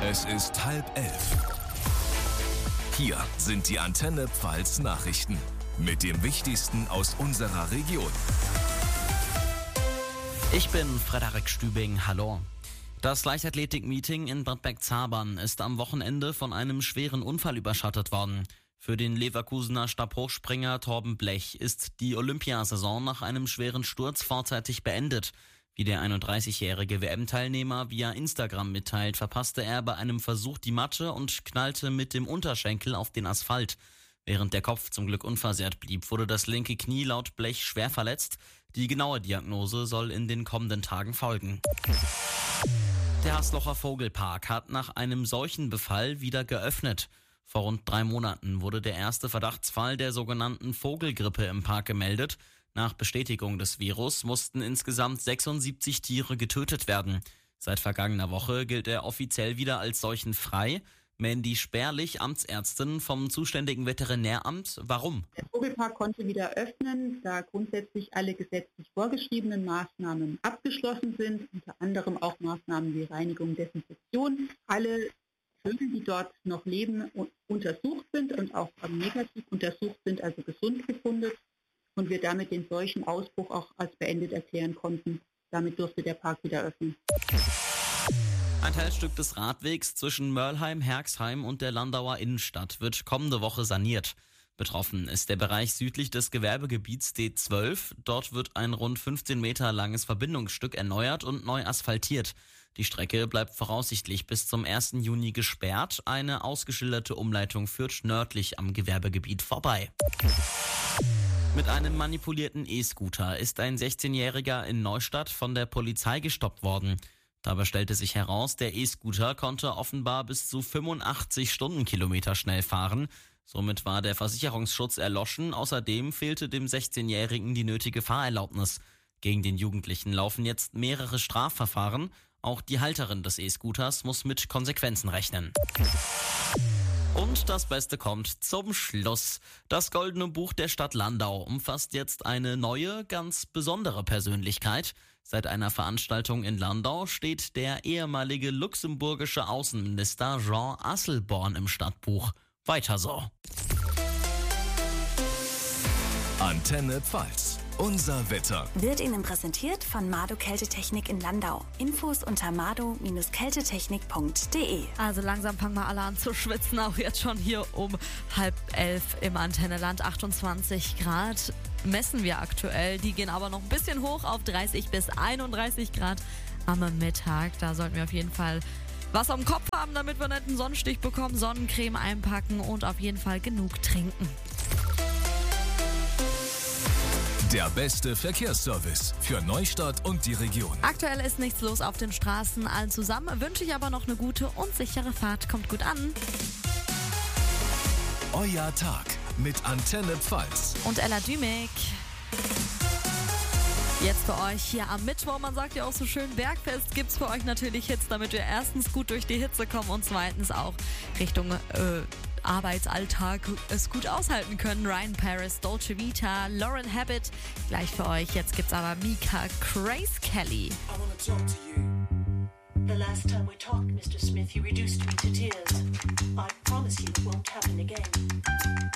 Es ist 10:30. Hier sind die Antenne Pfalz Nachrichten mit dem Wichtigsten aus unserer Region. Ich bin Frederik Stübing, hallo. Das Leichtathletik-Meeting in Bad Bergzabern ist am Wochenende von einem schweren Unfall überschattet worden. Für den Leverkusener Stabhochspringer Torben Blech ist die Olympiasaison nach einem schweren Sturz vorzeitig beendet. Wie der 31-jährige WM-Teilnehmer via Instagram mitteilt, verpasste er bei einem Versuch die Matte und knallte mit dem Unterschenkel auf den Asphalt. Während der Kopf zum Glück unversehrt blieb, wurde das linke Knie laut Blech schwer verletzt. Die genaue Diagnose soll in den kommenden Tagen folgen. Der Haslocher Vogelpark hat nach einem Seuchenbefall wieder geöffnet. Vor rund 3 Monaten wurde der erste Verdachtsfall der sogenannten Vogelgrippe im Park gemeldet. Nach Bestätigung des Virus mussten insgesamt 76 Tiere getötet werden. Seit vergangener Woche gilt er offiziell wieder als seuchenfrei. Mandy Sperlich, Amtsärztin vom zuständigen Veterinäramt. Warum? Der Vogelpark konnte wieder öffnen, da grundsätzlich alle gesetzlich vorgeschriebenen Maßnahmen abgeschlossen sind, unter anderem auch Maßnahmen wie Reinigung, Desinfektion. Alle Vögel, die dort noch leben, untersucht sind und auch negativ untersucht sind, also gesund befunden. Und wir damit den Seuchenausbruch auch als beendet erklären konnten. Damit durfte der Park wieder öffnen. Ein Teilstück des Radwegs zwischen Mörlheim, Herxheim und der Landauer Innenstadt wird kommende Woche saniert. Betroffen ist der Bereich südlich des Gewerbegebiets D12. Dort wird ein rund 15 Meter langes Verbindungsstück erneuert und neu asphaltiert. Die Strecke bleibt voraussichtlich bis zum 1. Juni gesperrt. Eine ausgeschilderte Umleitung führt nördlich am Gewerbegebiet vorbei. Mit einem manipulierten E-Scooter ist ein 16-Jähriger in Neustadt von der Polizei gestoppt worden. Dabei stellte sich heraus, der E-Scooter konnte offenbar bis zu 85 Stundenkilometer schnell fahren. Somit war der Versicherungsschutz erloschen. Außerdem fehlte dem 16-Jährigen die nötige Fahrerlaubnis. Gegen den Jugendlichen laufen jetzt mehrere Strafverfahren. Auch die Halterin des E-Scooters muss mit Konsequenzen rechnen. Und das Beste kommt zum Schluss. Das Goldene Buch der Stadt Landau umfasst jetzt eine neue, ganz besondere Persönlichkeit. Seit einer Veranstaltung in Landau steht der ehemalige luxemburgische Außenminister Jean Asselborn im Stadtbuch. Weiter so. Antenne Pfalz. Unser Wetter wird Ihnen präsentiert von Mado Kältetechnik in Landau. Infos unter mado-kältetechnik.de. Also langsam fangen wir alle an zu schwitzen, auch jetzt schon hier um 10:30 im Antenneland. 28 Grad messen wir aktuell. Die gehen aber noch ein bisschen hoch auf 30 bis 31 Grad am Mittag. Da sollten wir auf jeden Fall was am Kopf haben, damit wir nicht einen Sonnenstich bekommen, Sonnencreme einpacken und auf jeden Fall genug trinken. Der beste Verkehrsservice für Neustadt und die Region. Aktuell ist nichts los auf den Straßen. Allen zusammen wünsche ich aber noch eine gute und sichere Fahrt. Kommt gut an. Euer Tag mit Antenne Pfalz. Und Ella Dümig. Jetzt für euch hier am Mittwoch, man sagt ja auch so schön, Bergfest gibt's für euch natürlich Hits, damit wir erstens gut durch die Hitze kommen und zweitens auch Richtung Arbeitsalltag es gut aushalten können. Ryan Paris, Dolce Vita, Lauren Habit, gleich für euch. Jetzt gibt's aber Mika Grace Kelly. I wanna talk to you. The last time we talked, Mr. Smith, you reduced me to tears. I promise you it won't happen again.